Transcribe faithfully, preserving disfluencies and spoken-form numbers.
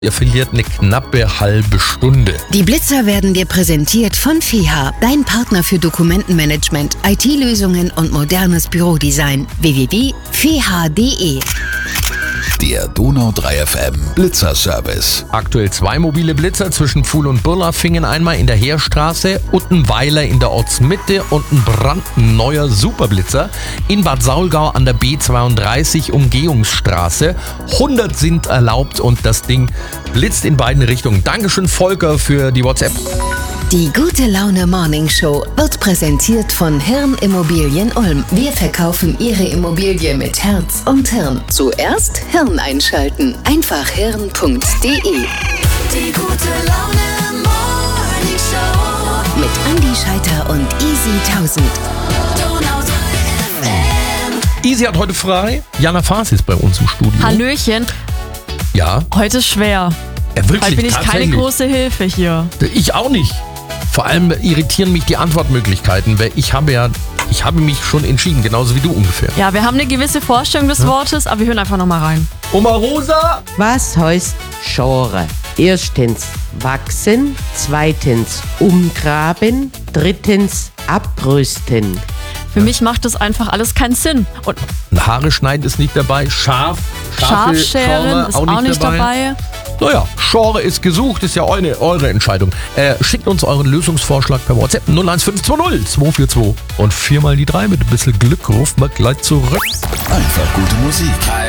Ihr verliert eine knappe halbe Stunde. Die Blitzer werden dir präsentiert von F E H, dein Partner für Dokumentenmanagement, I T-Lösungen und modernes Bürodesign. w w w punkt f e h punkt d e. Der Donau drei F M Blitzerservice. Aktuell zwei mobile Blitzer zwischen Pfuhl und Birlafingen, einmal in der Heerstraße, Uttenweiler in der Ortsmitte und ein brandneuer Superblitzer in Bad Saulgau an der B zweiunddreißig Umgehungsstraße. hundert sind erlaubt und das Ding blitzt in beiden Richtungen. Dankeschön, Volker, für die WhatsApp. Die Gute Laune Morning Show wird präsentiert von Hirn Immobilien Ulm. Wir verkaufen Ihre Immobilie mit Herz und Hirn. Zuerst Hirn einschalten. Einfach hirn punkt d e. Die Gute Laune Morning Show Mit Andi Scheiter und Easy tausend. Donau drei F M. Easy hat heute frei. Jana Faas ist bei uns im Studio. Hallöchen. Ja, Heute ist schwer. äh, wirklich, Heute bin ich keine tatsächlich. große Hilfe hier. Ich auch nicht. Vor allem irritieren mich die Antwortmöglichkeiten, weil ich habe ja, ich habe mich schon entschieden, genauso wie du ungefähr. Ja, wir haben eine gewisse Vorstellung des Wortes, aber wir hören einfach nochmal rein. Oma Rosa! Was heißt Genre? Erstens wachsen, zweitens umgraben, drittens abrüsten. Für mich macht das einfach alles keinen Sinn. Und Haare schneiden ist nicht dabei, Schaf, Schafe, Schafscheren Genre ist auch nicht dabei. Naja, Genre ist gesucht, ist ja eure, eure Entscheidung. Äh, schickt uns euren Lösungsvorschlag per WhatsApp null eins fünf zwei null zwei vier zwei und viermal die drei mit ein bisschen Glück ruft mal gleich zurück. Einfach gute Musik.